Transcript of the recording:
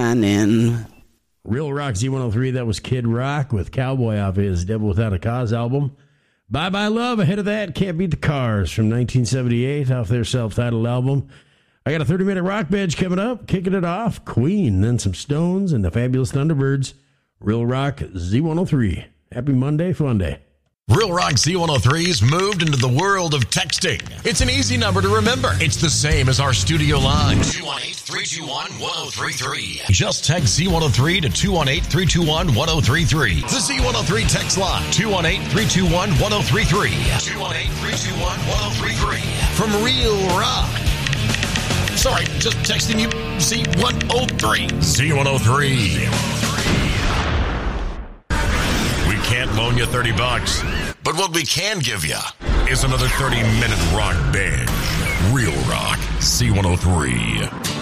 shining. Real Rock Z103, that was Kid Rock with Cowboy off his Devil Without a Cause album. Bye Bye Love, ahead of that, Can't Beat the Cars from 1978 off their self-titled album. I got a 30-minute rock bench coming up, kicking it off. Queen, then some Stones and the Fabulous Thunderbirds. Real Rock Z103. Happy Monday, fun day. Real Rock Z103's moved into the world of texting. It's an easy number to remember. It's the same as our studio line. 218-321-1033. Just text Z103 to 218-321-1033. The Z103 text line. 218-321-1033. 218-321-1033. From Real Rock. Sorry, just texting you Z103. Z103. We can't loan you $30, but what we can give you is another 30-minute rock band. Real Rock Z103.